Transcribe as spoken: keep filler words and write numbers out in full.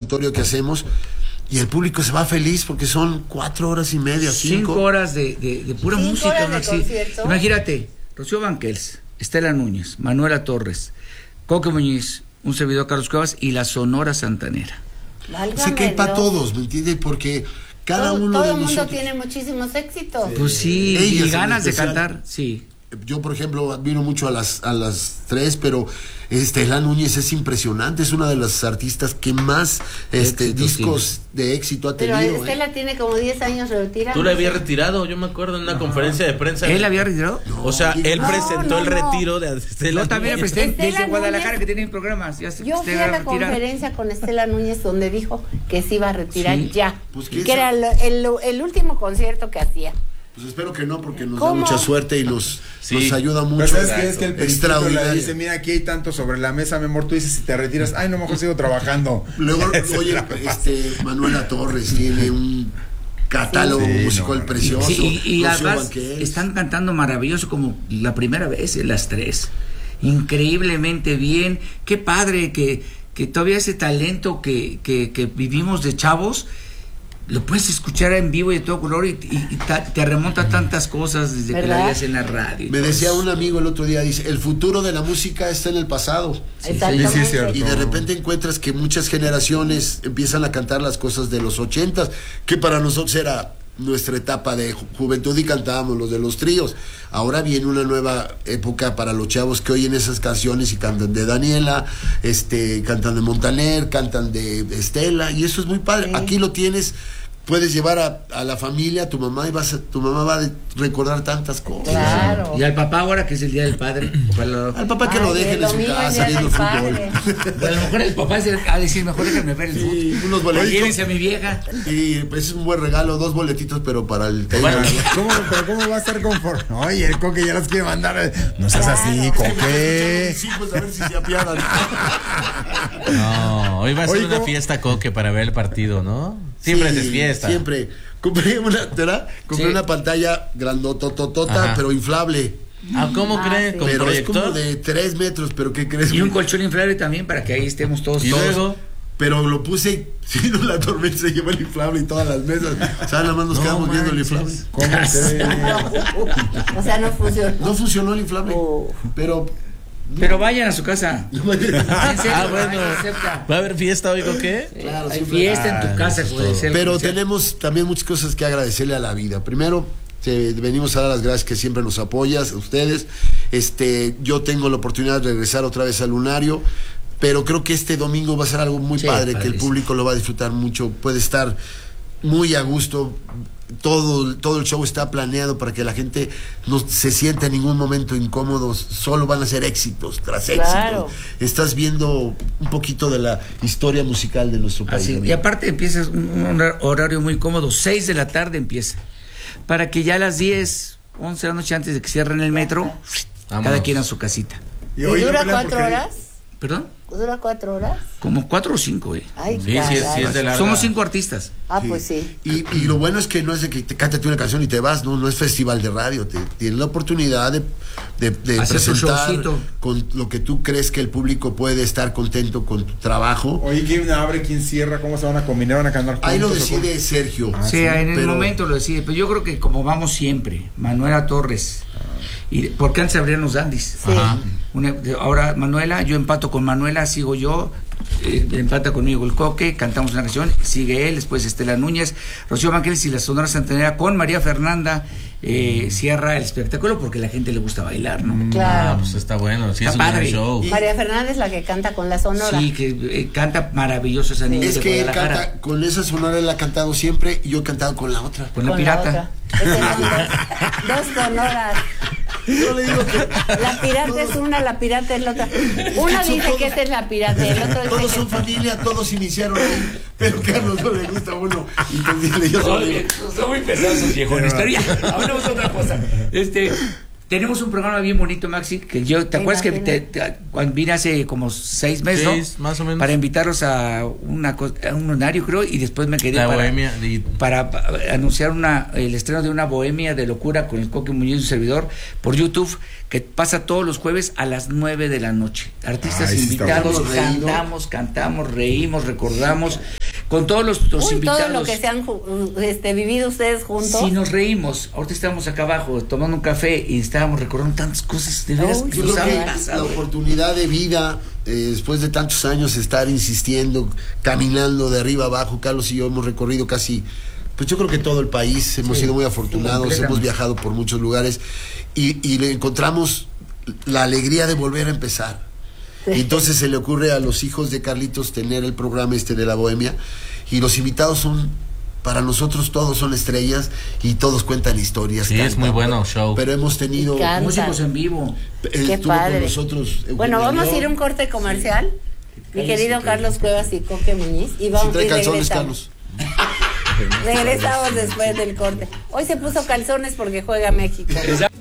consultorio que hacemos, y el público se va feliz porque son cuatro horas y media, cinco, cinco horas de, de, de pura cinco música, horas de concierto. Imagínate, Rocío Banquels, Estela Núñez, Manuela Torres, Coque Muñiz, un servidor Carlos Cuevas y la Sonora Santanera. O sea que hay para todos, ¿me entiendes? Porque cada todo, uno todo de el mundo nosotros tiene muchísimos éxitos. Sí. Pues sí, Ellas y ganas de especial. cantar, sí. Yo, por ejemplo, admiro mucho a las a las tres, pero Estela Núñez es impresionante, es una de las artistas que más este Éxito discos tiene. de éxito ha Pero tenido. Estela ¿eh? tiene como diez años retirada. Tú la habías retirado, yo me acuerdo en una Ajá. conferencia de prensa. ¿Él había retirado? No, o sea, él no, presentó no, el no. retiro de Estela. Yo también Núñez. presenté Estela desde Guadalajara Núñez, que tienen programas. Ya se, yo fui a la retira. conferencia con Estela Núñez donde dijo que se iba a retirar Sí. ya. Pues, que ¿qué era el, el, el último concierto que hacía. Pues espero que no, porque nos ¿Cómo? da mucha suerte y nos, Sí. nos ayuda mucho. Pero ¿sabes qué? Es que el periquito le Extraordinario. dice, mira, aquí hay tanto sobre la mesa, mi amor, tú dices, si te retiras, ay, no, mejor sigo trabajando. Luego, Esa oye, es la pasa. este, Manuela Torres tiene un catálogo Sí, musical no, precioso. Sí, y, y Rocío además Banquels. están cantando maravilloso como la primera vez, eh, las tres. Increíblemente bien. Qué padre que, que todavía ese talento que, que, que vivimos de chavos lo puedes escuchar en vivo y de todo color y, y, y ta, te remonta a tantas cosas desde ¿verdad? que la veías en la radio. Me decía un amigo el otro día, dice, el futuro de la música está en el pasado. Sí, Exactamente. sí, es cierto. Y de repente encuentras que muchas generaciones empiezan a cantar las cosas de los ochentas, que para nosotros era nuestra etapa de ju- juventud y cantábamos los de los tríos. Ahora viene una nueva época para los chavos que oyen esas canciones y cantan de Daniela, este, cantan de Montaner, cantan de Estela, y eso es muy padre. Sí. Aquí lo tienes. Puedes llevar a, a la familia, a tu mamá, y vas a, tu mamá va a recordar tantas cosas. Claro. Y al papá ahora que es el Día del Padre, ojalá. Al papá que lo Ay, dejen el en su domingo casa es Día viendo del fútbol. Padre. A lo mejor el papá es el- a decir, mejor déjenme ver el fútbol. Sí, unos boletitos. Llévense a mi vieja. Y pues es un buen regalo, dos boletitos, pero para el Bueno, ¿Cómo, pero ¿cómo va a estar conforme? Oye, el Coque ya los quiere mandar. No seas así, Coque. Sí, pues a ver si se apiadan. No, hoy va a ser Oye, una ¿cómo? fiesta, Coque, para ver el partido, ¿no? Siempre Sí, es fiesta. Siempre. Compré una, ¿verdad? Compré Sí. una pantalla grandotototota, Ajá. pero inflable. Ah, ¿cómo Ah, creen? sí. ¿Con Pero es proyector? como de tres metros, pero ¿qué crees? Y un colchón inflable también para que ahí estemos todos. Y todos. luego, Pero lo puse y si no, la tormenta se llevó el inflable y todas las mesas. O sea, nada más nos No quedamos viendo el manches. inflable. ¿Cómo crees? O sea, no funcionó. No funcionó el inflable. Oh. Pero. Pero vayan a su casa. En serio, Ah, bueno. vayan, acepta. ¿va a haber fiesta hoy, Coque? Claro, Hay siempre. fiesta en Ah, tu casa, eso es puede todo. ser. Pero comercial. tenemos también muchas cosas que agradecerle a la vida. Primero, te venimos a dar las gracias que siempre nos apoyas, a ustedes. Este, yo tengo la oportunidad de regresar otra vez al Lunario, pero creo que este domingo va a ser algo muy Sí, padre, que el padrísimo. público lo va a disfrutar mucho, puede estar muy a gusto. Todo, todo el show está planeado para que la gente no se sienta en ningún momento incómodos, solo van a ser éxitos tras Claro. éxitos. Estás viendo un poquito de la historia musical de nuestro país. Así, y amigo. aparte empieza un, un horario muy cómodo, seis de la tarde empieza, para que ya a las diez, once de la noche antes de que cierren el metro, cada Vámonos. quien a su casita. ¿Y oye, dura no pelean cuatro porque- horas? ¿Perdón? ¿Dura cuatro horas? Como cuatro o cinco, eh. Ay, Sí, sí, es- sí caray. es de larga. Somos cinco artistas. Ah, Sí. pues sí. Y, y lo bueno es que no es de que te cántate una canción y te vas, no, no es festival de radio, te, tienes la oportunidad de, de, de Hacer tu presentar showcito. con lo que tú crees que el público puede estar contento con tu trabajo. Oye, ¿quién abre, quién cierra? ¿Cómo se van a combinar? ¿Van a cantar juntos? Ahí lo o cómo? decide Sergio. Ah, sí, sí, en el pero- momento lo decide, pero yo creo que como vamos siempre, Manuela Torres, y porque antes abrían los dandis. Sí. Ajá. Una- de- ahora Manuela, yo empato con Manuela, sigo yo, eh, empata conmigo el Coque, cantamos una canción, sigue él, después Estela Núñez, Rocío Banquels y la Sonora Santanera con María Fernanda, eh, cierra el espectáculo porque a la gente le gusta bailar, ¿no? Claro. Ah, pues está bueno, sí, Está es un gran padre. show. María Fernández, la que canta con la Sonora. Sí, que eh, canta maravilloso esa niña Es de que él Guadalajara. canta, con esa sonora él ha cantado siempre y yo he cantado con la otra. Con la Con pirata. otra. Esas son dos, dos sonoras. Yo le digo que La pirata es una, la pirata es la otra. Uno Son dice todos- que esta es la pirata, el otro todos dice son que... familia, todos iniciaron ahí, pero Carlos no le gusta a uno. Entonces yo solo digo, Oye, son muy pesados esos viejones, pero ya, hablemos de otra cosa. Este, tenemos un programa bien bonito, Maxi, que yo, ¿te Me acuerdas que imagino. te, te- cuando vine hace como seis meses, Seis, ¿no? más o menos. Para invitarlos a, una, co- a un lunario, creo, y después me quedé La para, bohemia. y- para pa- anunciar una el estreno de una bohemia de locura con el Coque Muñiz y un servidor por YouTube, que pasa todos los jueves a las nueve de la noche. Artistas Ay, sí está invitados, bueno. cantamos, cantamos, reímos, recordamos. con todos los, los Uy, invitados. todo lo que se han ju- este, vivido ustedes juntos. Sí, nos reímos. Ahorita estábamos acá abajo tomando un café y estábamos recordando tantas cosas de veras Uy, que Yo nos creo han que la pasado. oportunidad de vida, eh, después de tantos años estar insistiendo, caminando de arriba abajo, Carlos y yo hemos recorrido casi, pues yo creo que todo el país, hemos Sí, sido muy afortunados, completamente. hemos viajado por muchos lugares y, y le encontramos la alegría de volver a empezar. Y entonces se le ocurre a los hijos de Carlitos tener el programa este de la Bohemia y los invitados son, para nosotros todos son estrellas y todos cuentan historias. Sí, es cantan, muy bueno show. Pero hemos tenido... Y cantan. Músicos en vivo. eh, Qué estuvo padre. con nosotros Eugenio Bueno, vamos a ir a León. un corte comercial. Mi querido Carlos Cuevas y Coque Muñiz. Y Si vamos trae y calzones, regresamos. Carlos. Regresamos después del corte. Hoy se puso calzones porque juega México.